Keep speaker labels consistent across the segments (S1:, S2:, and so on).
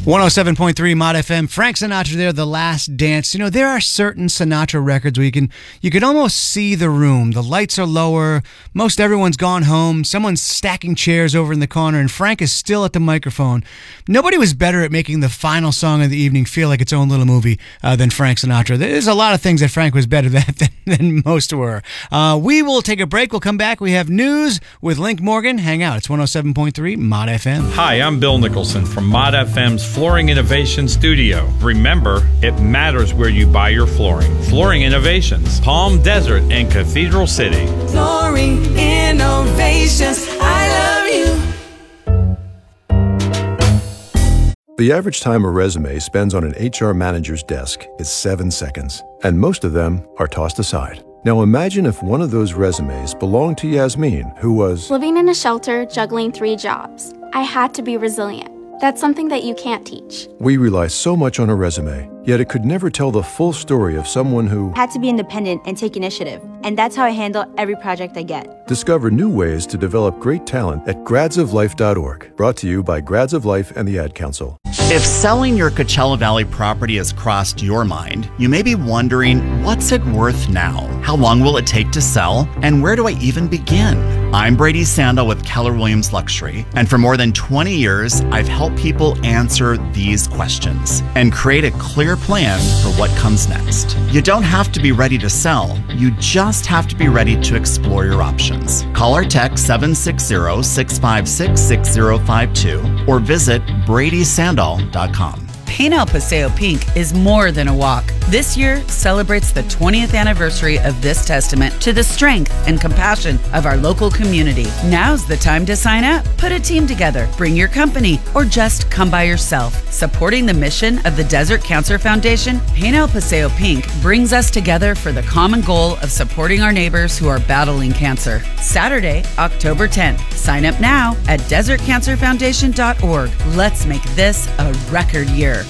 S1: 107.3 Mod FM. Frank Sinatra there, The Last Dance. You know, there are certain Sinatra records where you can almost see the room. The lights are lower. Most everyone's gone home. Someone's stacking chairs over in the corner, and Frank is still at the microphone. Nobody was better at making the final song of the evening feel like its own little movie than Frank Sinatra. There's a lot of things that Frank was better at than most were. We will take a break. We'll come back. We have news with Link Morgan. Hang out. It's 107.3 Mod FM.
S2: Hi, I'm Bill Nicholson from Mod FM's Flooring Innovation Studio. Remember, it matters where you buy your flooring. Flooring Innovations, Palm Desert and Cathedral City.
S3: Flooring Innovations, I love
S4: you. The average time a resume spends on an HR manager's desk is 7 seconds, and most of them are tossed aside. Now imagine if one of those resumes belonged to Yasmin, who was
S5: living in a shelter, juggling 3 jobs. I had to be resilient. That's something that you can't teach.
S4: We rely so much on a resume, yet it could never tell the full story of someone who
S6: had to be independent and take initiative. And that's how I handle every project I get.
S4: Discover new ways to develop great talent at gradsoflife.org. Brought to you by Grads of Life and the Ad Council.
S7: If selling your Coachella Valley property has crossed your mind, you may be wondering, what's it worth now? How long will it take to sell? And where do I even begin? I'm Brady Sandel with Keller Williams Luxury, and for more than 20 years, I've helped people answer these questions and create a clear plan for what comes next. You don't have to be ready to sell, you just have to be ready to explore your options. Call or text 760-656-6052 or visit bradysandal.com.
S8: Paint El Paseo Pink is more than a walk. This year celebrates the 20th anniversary of this testament to the strength and compassion of our local community. Now's the time to sign up. Put a team together, bring your company, or just come by yourself. Supporting the mission of the Desert Cancer Foundation, Paint El Paseo Pink brings us together for the common goal of supporting our neighbors who are battling cancer. Saturday, October 10th. Sign up now at desertcancerfoundation.org. Let's make this a record year.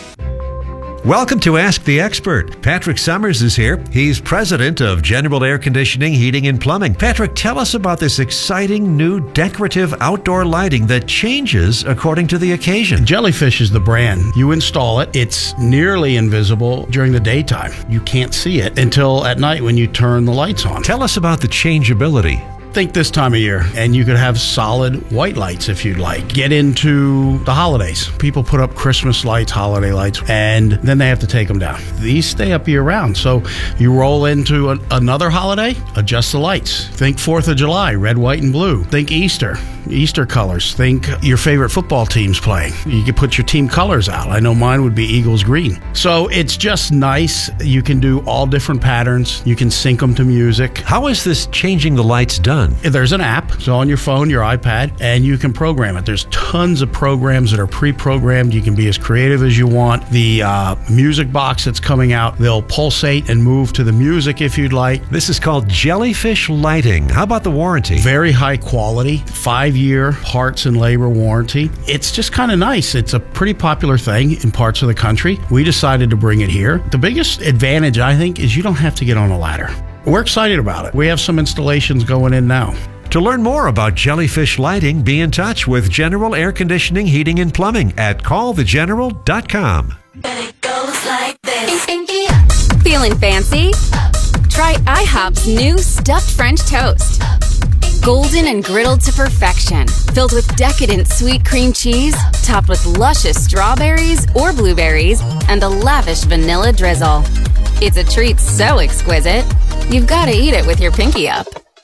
S9: Welcome to Ask the Expert. Patrick Summers is here. He's president of General Air Conditioning, Heating, and Plumbing. Patrick, tell us about this exciting new decorative outdoor lighting that changes according to the occasion.
S10: Jellyfish is the brand. You install it. It's nearly invisible during the daytime. You can't see it until at night when you turn the lights on.
S9: Tell us about the changeability.
S10: Think this time of year, and you could have solid white lights if you'd like. Get into the holidays. People put up Christmas lights, holiday lights, and then they have to take them down. These stay up year round, so you roll into another holiday, adjust the lights. Think 4th of July, red, white, and blue. Think Easter colors. Think your favorite football team's playing. You can put your team colors out. I know mine would be Eagles green. So it's just nice. You can do all different patterns. You can sync them to music.
S9: How is this changing the lights done?
S10: There's an app. It's on your phone, your iPad, and you can program it. There's tons of programs that are pre-programmed. You can be as creative as you want. The music box that's coming out, they'll pulsate and move to the music if you'd like.
S9: This is called Jellyfish Lighting. How about the warranty?
S10: Very high quality, 5-year parts and labor warranty. It's just kind of nice. It's a pretty popular thing in parts of the country. We decided to bring it here. The biggest advantage, I think, is you don't have to get on a ladder. We're excited about it. We have some installations going in now.
S9: To learn more about Jellyfish Lighting, be in touch with General Air Conditioning, Heating, and Plumbing at callthegeneral.com.
S3: It goes like this.
S11: Feeling fancy? Try IHOP's new stuffed French toast. Golden and griddled to perfection, filled with decadent sweet cream cheese, topped with luscious strawberries or blueberries, and a lavish vanilla drizzle. It's a treat so exquisite, you've got to eat it with your pinky up.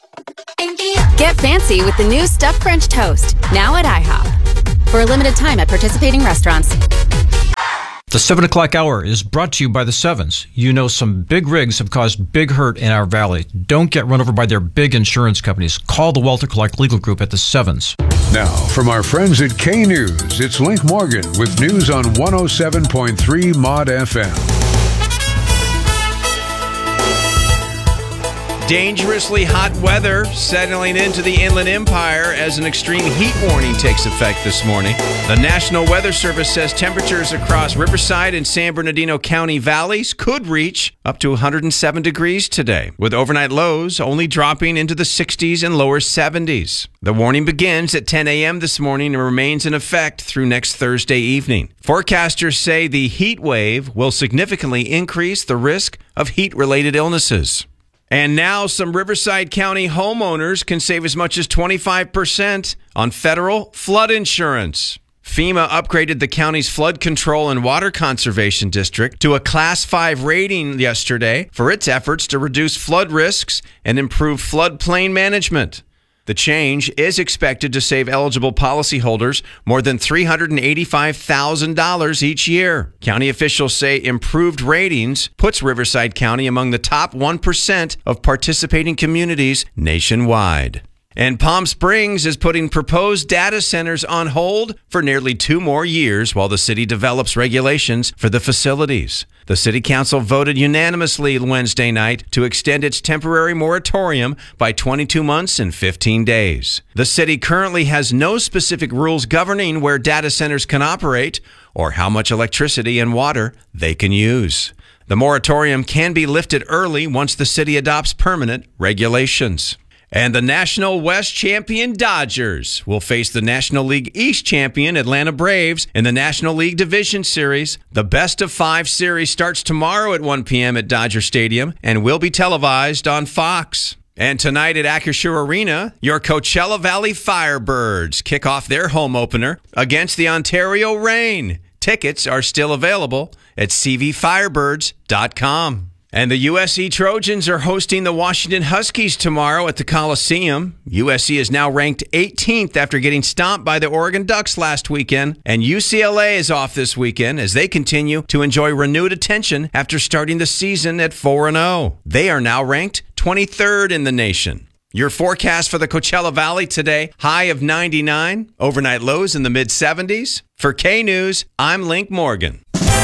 S11: Get fancy with the new stuffed French toast, now at IHOP. For a limited time at participating restaurants.
S12: The 7 o'clock hour is brought to you by the Sevens. You know, some big rigs have caused big hurt in our valley. Don't get run over by their big insurance companies. Call the Walter Clark Legal Group at the Sevens.
S13: Now, from our friends at K News, it's Link Morgan with news on 107.3 Mod FM.
S14: Dangerously hot weather settling into the Inland Empire as an extreme heat warning takes effect this morning. The National Weather Service says temperatures across Riverside and San Bernardino County valleys could reach up to 107 degrees today, with overnight lows only dropping into the 60s and lower 70s. The warning begins at 10 a.m. this morning and remains in effect through next Thursday evening. Forecasters say the heat wave will significantly increase the risk of heat-related illnesses. And now some Riverside County homeowners can save as much as 25% on federal flood insurance. FEMA upgraded the county's flood control and water conservation district to a Class 5 rating yesterday for its efforts to reduce flood risks and improve floodplain management. The change is expected to save eligible policyholders more than $385,000 each year. County officials say improved ratings puts Riverside County among the top 1% of participating communities nationwide. And Palm Springs is putting proposed data centers on hold for nearly 2 more years while the city develops regulations for the facilities. The city council voted unanimously Wednesday night to extend its temporary moratorium by 22 months and 15 days. The city currently has no specific rules governing where data centers can operate or how much electricity and water they can use. The moratorium can be lifted early once the city adopts permanent regulations. And the National West champion Dodgers will face the National League East champion Atlanta Braves in the National League Division Series. The Best of 5 series starts tomorrow at 1 p.m. at Dodger Stadium and will be televised on Fox. And tonight at Acrisure Arena, your Coachella Valley Firebirds kick off their home opener against the Ontario Reign. Tickets are still available at cvfirebirds.com. And the USC Trojans are hosting the Washington Huskies tomorrow at the Coliseum. USC is now ranked 18th after getting stomped by the Oregon Ducks last weekend. And UCLA is off this weekend as they continue to enjoy renewed attention after starting the season at 4-0. They are now ranked 23rd in the nation. Your forecast for the Coachella Valley today, high of 99, overnight lows in the mid-70s. For K-News, I'm Link Morgan.